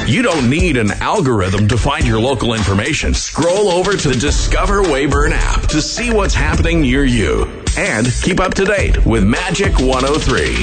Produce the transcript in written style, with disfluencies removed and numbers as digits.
You don't need an algorithm to find your local information. Scroll over to the Discover Weyburn app to see what's happening near you. And keep up to date with Magic 103.